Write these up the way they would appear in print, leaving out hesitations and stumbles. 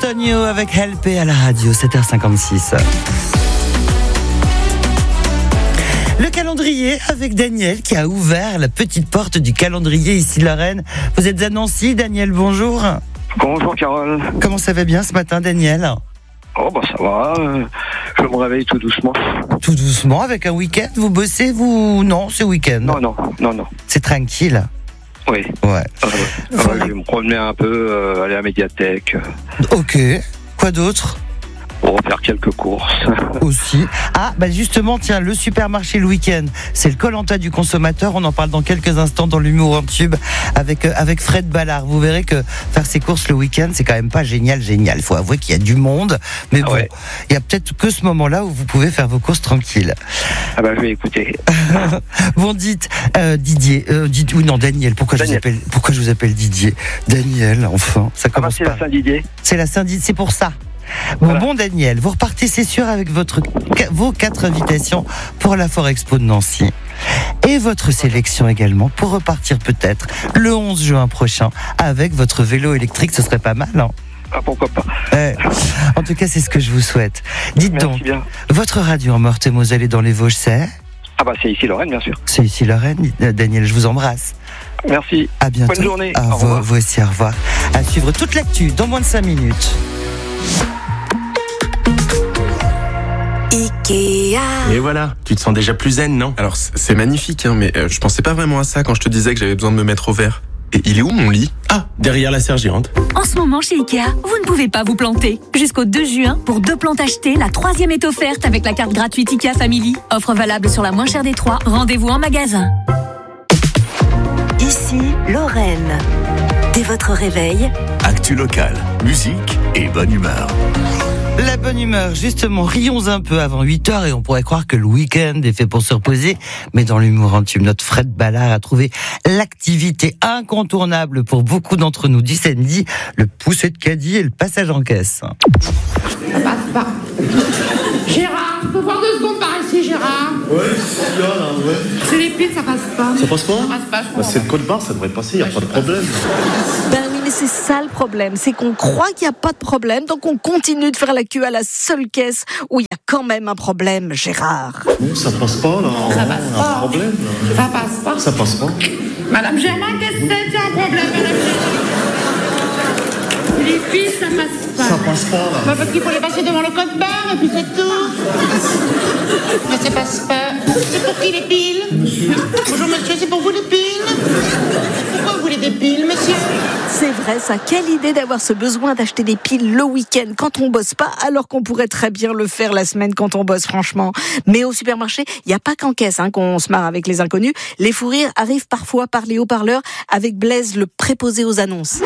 Antonio avec Help à la radio, 7h56. Le calendrier avec Daniel qui a ouvert la petite porte du calendrier ici Lorraine. Vous êtes à Nancy, Daniel, bonjour. Bonjour Carole. Comment ça va bien ce matin, Daniel ? Oh bah ça va, je me réveille tout doucement. Tout doucement, avec un week-end, vous bossez, vous... Non, c'est week-end. Non. C'est tranquille. Oui. Ouais. Je vais me promener un peu, aller à la médiathèque. Ok. Quoi d'autre ? Pour faire quelques courses. Aussi. Ah, bah justement, tiens, le supermarché le week-end, c'est le Koh-Lanta du consommateur. On en parle dans quelques instants dans l'humour en tube avec Fred Ballard. Vous verrez que faire ses courses le week-end, c'est quand même pas génial. Il faut avouer qu'il y a du monde. Mais bon, ouais. Il y a peut-être que ce moment-là où vous pouvez faire vos courses tranquilles. Ah bah je vais écouter. Bon, dites, Didier, oui, non, Daniel, pourquoi je vous appelle Didier ? Daniel, enfin, ça commence c'est pas. la Saint-Didier. C'est la Saint-Didier, c'est pour ça. Bon, Daniel, vous repartez, c'est sûr, avec vos 4 invitations pour la Forexpo de Nancy. Et votre sélection également pour repartir peut-être le 11 juin prochain avec votre vélo électrique. Ce serait pas mal, hein ? Ah, pourquoi pas. En tout cas, c'est ce que je vous souhaite. Dites Merci donc, bien. votre radio en Meurthe-et-Moselle et dans les Vosges, c'est ? Ah bah c'est ici Lorraine, bien sûr. C'est ici Lorraine. Daniel, je vous embrasse. Merci. À bientôt. Bonne journée. Au revoir. Vous aussi, au revoir. À suivre toute l'actu dans moins de 5 minutes. Ikea. Et voilà, tu te sens déjà plus zen, non ? Alors c'est magnifique, hein, mais je pensais pas vraiment à ça quand je te disais que j'avais besoin de me mettre au vert. Et il est où mon lit ? Ah, derrière la serre géante. En ce moment chez Ikea, vous ne pouvez pas vous planter. Jusqu'au 2 juin, pour 2 plantes achetées, la 3e est offerte avec la carte gratuite Ikea Family. Offre valable sur la moins chère des 3. Rendez-vous en magasin. Ici, Lorraine. Dès votre réveil, actu locale, musique et bonne humeur. La bonne humeur, justement, rions un peu avant 8h et on pourrait croire que le week-end est fait pour se reposer. Mais dans l'humour en tube, notre Fred Ballard a trouvé l'activité incontournable pour beaucoup d'entre nous du samedi, le pousser de caddie et le passage en caisse. Ça passe pas. Gérard, je peux voir 2 secondes par ici, Gérard ? Ouais, c'est là, ouais. C'est les piles, ça passe pas. Ça passe pas ? Ça passe pas, je crois. C'est le code barre, ça devrait passer, y a pas de problème. Ben oui, mais c'est ça le problème, c'est qu'on croit qu'il n'y a pas de problème, donc on continue de faire la queue à la seule caisse où il y a quand même un problème, Gérard. Non, ça passe pas, là. Ça passe y a pas. un problème, là. Ça passe pas. Ça passe pas. Madame Germain, qu'est-ce que c'est ? Il y a un problème, madame Germain. Les piles, ça passe pas. Ça passe pas, là. Bah, parce qu'il faut les passer devant le code barre et puis c'est tout. Mais ça passe pas. C'est pour qui les piles ? Monsieur. Bonjour monsieur, c'est pour vous les piles ? Pourquoi vous voulez des piles, monsieur ? C'est vrai ça, quelle idée d'avoir ce besoin d'acheter des piles le week-end quand on bosse pas, alors qu'on pourrait très bien le faire la semaine quand on bosse, franchement. Mais au supermarché, il n'y a pas qu'en caisse qu'on se marre avec les inconnus. Les fous rires arrivent parfois par les haut-parleurs avec Blaise, le préposé aux annonces.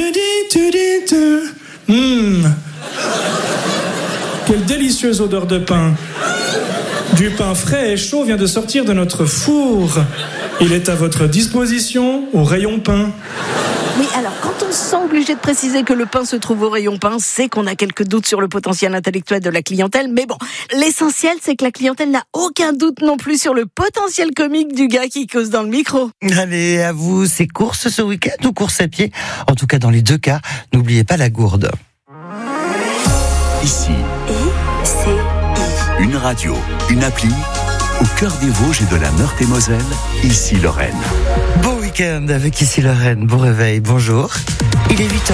Quelle délicieuse odeur de pain. Du pain frais et chaud vient de sortir de notre four. Il est à votre disposition au rayon pain. Oui, alors quand on se sent obligé de préciser que le pain se trouve au rayon pain, c'est qu'on a quelques doutes sur le potentiel intellectuel de la clientèle. Mais bon, l'essentiel, c'est que la clientèle n'a aucun doute non plus sur le potentiel comique du gars qui cause dans le micro. Allez, à vous, c'est course ce week-end ou course à pied ? En tout cas, dans les 2 cas, n'oubliez pas la gourde. Ici, ICI. une radio, une appli, au cœur des Vosges et de la Meurthe-et-Moselle, ici Lorraine. Bon week-end avec ici Lorraine, bon réveil, bonjour. Il est 8h.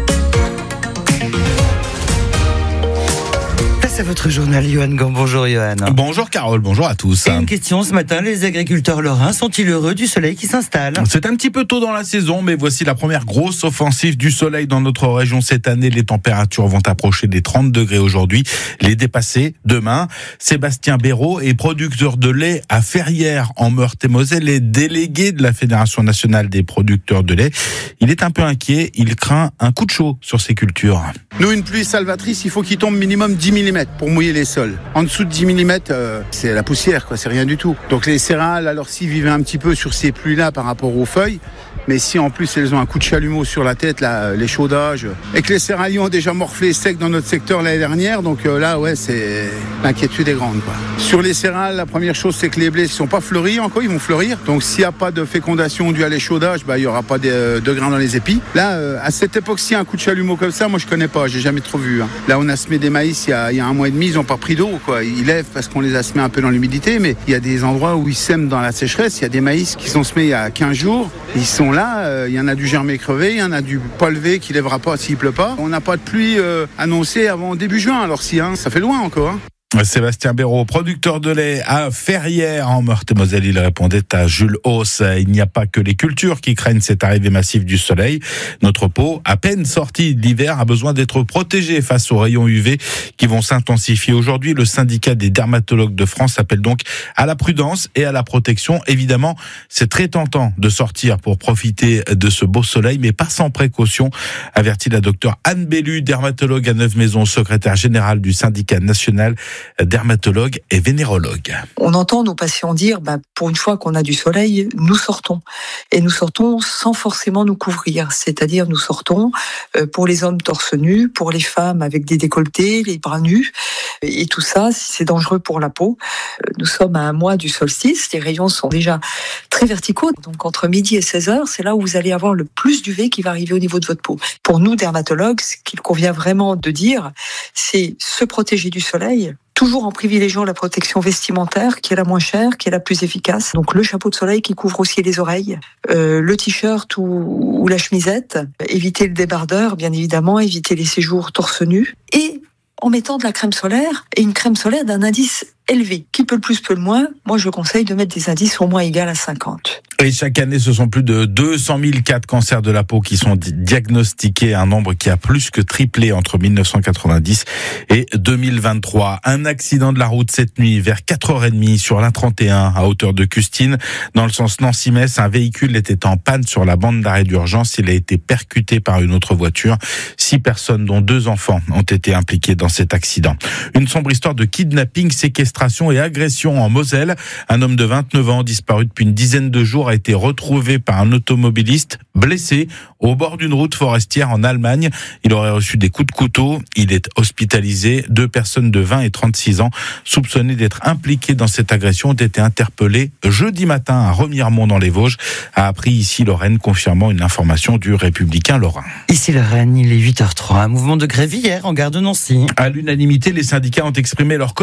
Place à votre journal, Johan Gant. Bonjour Johan. Bonjour Carole, bonjour à tous. Et une question ce matin, les agriculteurs lorrains sont-ils heureux du soleil qui s'installe ? C'est un petit peu tôt dans la saison, mais voici la première grosse offensive du soleil dans notre région cette année. Les températures vont approcher des 30 degrés aujourd'hui, les dépasser demain. Sébastien Béraud est producteur de lait à Ferrières en Meurthe-et-Moselle et délégué de la Fédération nationale des producteurs de lait. Il est un peu inquiet, il craint un coup de chaud sur ses cultures. Nous, une pluie salvatrice, il faut qu'il tombe minimum 10 mm. mm pour mouiller les sols. En dessous de 10 mm, c'est la poussière, quoi, c'est rien du tout. Donc les céréales, alors s'ils vivaient un petit peu sur ces pluies-là par rapport aux feuilles, mais si en plus elles ont un coup de chalumeau sur la tête, là, les chaudages, et que les céréaliers ont déjà morflé sec dans notre secteur l'année dernière, donc là, ouais, c'est l'inquiétude est grande, quoi. Sur les céréales, la première chose, c'est que les blés ne sont pas fleuris encore, ils vont fleurir. Donc s'il n'y a pas de fécondation due à l'échaudage, il n'y aura pas de grains dans les épis. Là, à cette époque-ci, un coup de chalumeau comme ça, moi je connais pas, j'ai jamais trop vu. Là, on a semé des maïs il y a un mois et demi, ils n'ont pas pris d'eau, quoi. Ils lèvent parce qu'on les a semés un peu dans l'humidité, mais il y a des endroits où ils sèment dans la sécheresse. Il y a des maïs qui sont semés il y a 15 jours, ils sont là, il y en a du germé crevé, il y en a du pas levé qui lèvera pas s'il pleut pas. On n'a pas de pluie annoncée avant début juin, alors si, ça fait loin encore. Sébastien Béraud, producteur de lait à Ferrières en Meurthe-et-Moselle, il répondait à Jules Hauss. Il n'y a pas que les cultures qui craignent cette arrivée massive du soleil. Notre peau, à peine sortie de l'hiver, a besoin d'être protégée face aux rayons UV qui vont s'intensifier. Aujourd'hui, le syndicat des dermatologues de France appelle donc à la prudence et à la protection. Évidemment, c'est très tentant de sortir pour profiter de ce beau soleil, mais pas sans précaution, avertit la docteure Anne Bellu, dermatologue à Neuve-Maisons, secrétaire générale du syndicat national dermatologue et vénérologue. On entend nos patients dire, pour une fois qu'on a du soleil, nous sortons. Et nous sortons sans forcément nous couvrir. C'est-à-dire, nous sortons pour les hommes torse nu, pour les femmes avec des décolletés, les bras nus. Et tout ça, c'est dangereux pour la peau. Nous sommes à un mois du solstice. Les rayons sont déjà très verticaux. Donc, entre midi et 16h, c'est là où vous allez avoir le plus d'UV qui va arriver au niveau de votre peau. Pour nous, dermatologues, ce qu'il convient vraiment de dire, c'est se protéger du soleil, toujours en privilégiant la protection vestimentaire, qui est la moins chère, qui est la plus efficace. Donc le chapeau de soleil qui couvre aussi les oreilles, le t-shirt ou la chemisette, éviter le débardeur, bien évidemment, éviter les séjours torse nu, et en mettant de la crème solaire, et une crème solaire d'un indice élevé. Qui peut le plus, peut le moins. Moi, je conseille de mettre des indices au moins égaux à 50. Et chaque année, ce sont plus de 200 000 cas de cancer de la peau qui sont diagnostiqués, un nombre qui a plus que triplé entre 1990 et 2023. Un accident de la route cette nuit vers 4h30 sur l'A31 à hauteur de Custine. Dans le sens Nancy-Metz, un véhicule était en panne sur la bande d'arrêt d'urgence. Il a été percuté par une autre voiture. 6 personnes, dont 2 enfants, ont été impliquées dans cet accident. Une sombre histoire de kidnapping, séquestration et agression en Moselle. Un homme de 29 ans, disparu depuis une dizaine de jours, a été retrouvé par un automobiliste blessé au bord d'une route forestière en Allemagne. Il aurait reçu des coups de couteau. Il est hospitalisé. 2 personnes de 20 et 36 ans soupçonnées d'être impliquées dans cette agression ont été interpellées jeudi matin à Remiremont dans les Vosges, a appris ici Lorraine, confirmant une information du Républicain lorrain. Ici Lorraine, il est 8h03. Un mouvement de grève hier en gare de Nancy. À l'unanimité, les syndicats ont exprimé leur colère